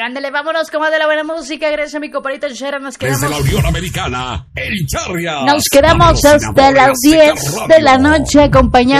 Ándale, vámonos con más de la buena música. Gracias a mi compadrito Shera. Nos quedamos. Desde la Unión Americana, el Charrias. Nos quedamos hasta las 10 de la noche acompañando.